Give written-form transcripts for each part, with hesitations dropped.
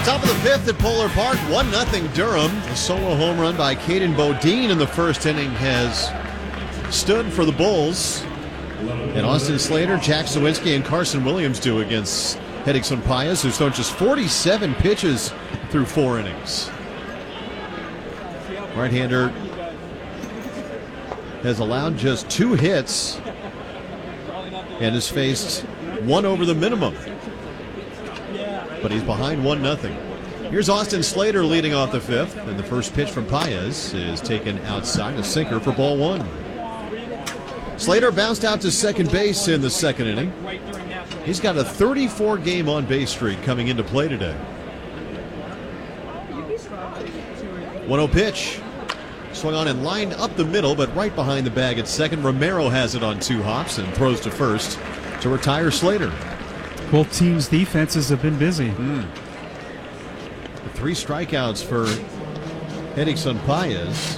Top of the fifth at Polar Park, 1-0 Durham. A solo home run by Caden Bodine in the first inning has stood for the Bulls. And Austin Slater, Jack Sawinski, and Carson Williams do against Hedison Pius, who's thrown just 47 pitches through 4 innings. Right-hander has allowed just 2 hits and has faced 1 over the minimum. But he's behind 1-0. Here's Austin Slater leading off the fifth, and the first pitch from Paez is taken outside, a sinker for ball 1. Slater bounced out to second base in the second inning. He's got a 34-game on-base streak coming into play today. 1-0 pitch. Swung on and lined up the middle, but right behind the bag at second. Romero has it on 2 hops and throws to first to retire Slater. Both teams' defenses have been busy. 3 strikeouts for Hedison Paez.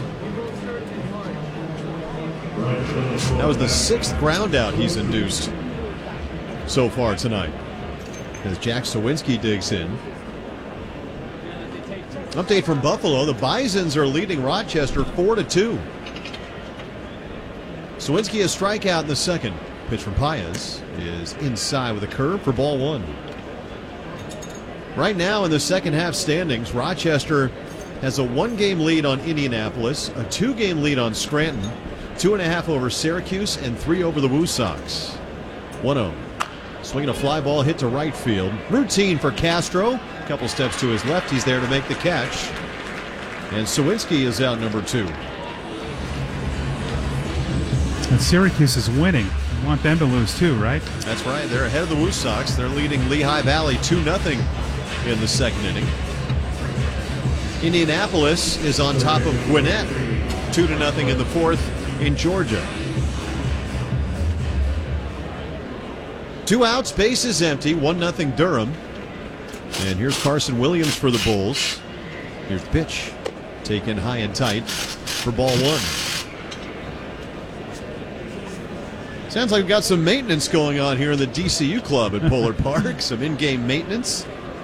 That was the 6th ground out he's induced so far tonight, as Jack Sawinski digs in. Update from Buffalo. The Bisons are leading Rochester 4-2. Sawinski a strikeout in the second. Pitch from Paez is inside with a curve for ball 1. Right now in the second half standings, Rochester has a 1-game lead on Indianapolis, a 2-game lead on Scranton, 2.5 over Syracuse, and 3 over the Woo Sox. 1-0. Swinging a fly ball hit to right field. Routine for Castro. A couple steps to his left. He's there to make the catch. And Sawinski is out number 2. And Syracuse is winning. You want them to lose too, right? That's right. They're ahead of the Woo Sox. They're leading Lehigh Valley 2-0 in the second inning. Indianapolis is on top of Gwinnett 2-0 in the fourth in Georgia. 2 outs, bases empty, 1-0 Durham. And here's Carson Williams for the Bulls. Here's the pitch, taken high and tight for ball 1. Sounds like we've got some maintenance going on here in the DCU club at Polar Park. Some in-game maintenance.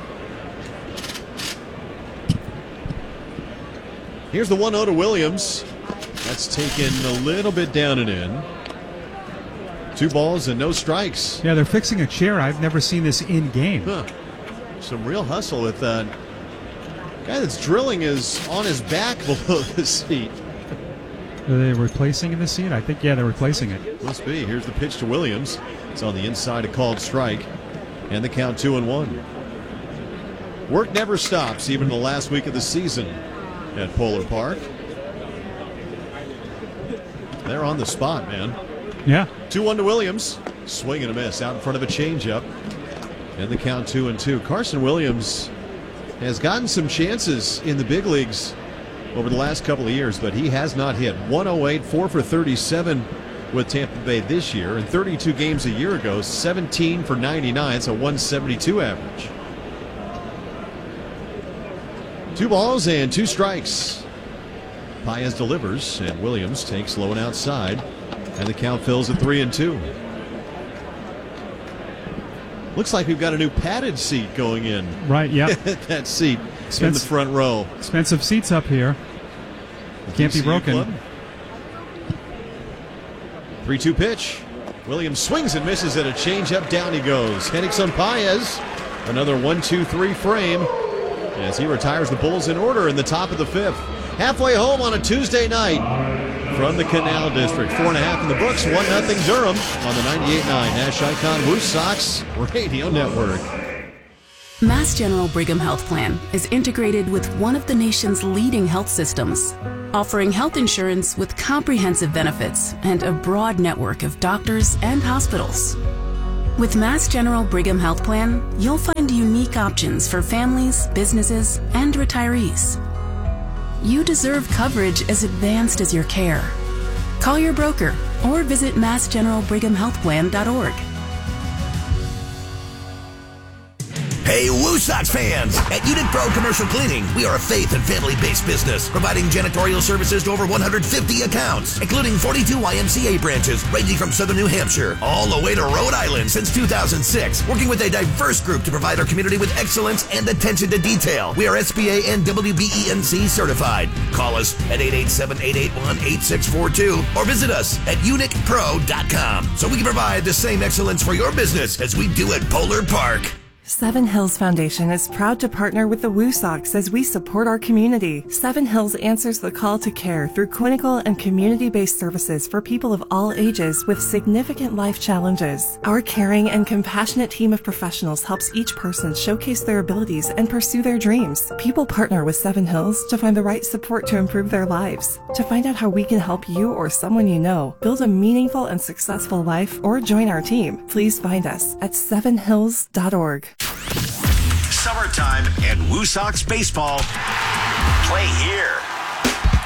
Here's the 1-0 to Williams. That's taken a little bit down and in. 2 balls and no strikes. Yeah, they're fixing a chair. I've never seen this in game. Some real hustle with that. Guy that's drilling is on his back below the seat. Are they replacing the seat? I think, yeah, they're replacing it. Must be. Here's the pitch to Williams. It's on the inside, a called strike. And the count 2-1. Work never stops, even the last week of the season at Polar Park. They're on the spot, man. Yeah. 2-1 to Williams. Swing and a miss out in front of a changeup. And the count 2-2. Carson Williams has gotten some chances in the big leagues over the last couple of years, but he has not hit. 108, 4 for 37 with Tampa Bay this year. And 32 games a year ago, 17 for 99. It's a 172 average. 2 balls and 2 strikes. Paez delivers, and Williams takes low and outside. And the count fills at 3-2. Looks like we've got a new padded seat going in. Right, yeah. That seat in the front row. Expensive seats up here. Can't be broken. 3-2 pitch. Williams swings and misses at a changeup. Down he goes. Hedison Paez. Another 1-2-3 frame as he retires the Bulls in order in the top of the fifth. Halfway home on a Tuesday night from the Canal District. 4.5 in the books. 1-0 Durham on the 98.9 Nash Icon Woo Sox Radio Network. Mass General Brigham Health Plan is integrated with one of the nation's leading health systems, offering health insurance with comprehensive benefits and a broad network of doctors and hospitals. With Mass General Brigham Health Plan, you'll find unique options for families, businesses, and retirees. You deserve coverage as advanced as your care. Call your broker or visit massgeneralbrighamhealthplan.org. Hey, Woo Sox fans! At Unit Pro Commercial Cleaning, we are a faith and family-based business, providing janitorial services to over 150 accounts, including 42 YMCA branches, ranging from southern New Hampshire all the way to Rhode Island since 2006, working with a diverse group to provide our community with excellence and attention to detail. We are SBA and WBENC certified. Call us at 887-881-8642 or visit us at unitpro.com so we can provide the same excellence for your business as we do at Polar Park. Seven Hills Foundation is proud to partner with the Woo Sox as we support our community. Seven Hills answers the call to care through clinical and community-based services for people of all ages with significant life challenges. Our caring and compassionate team of professionals helps each person showcase their abilities and pursue their dreams. People partner with Seven Hills to find the right support to improve their lives. To find out how we can help you or someone you know build a meaningful and successful life or join our team, please find us at sevenhills.org. Summertime and Woo Sox baseball play here.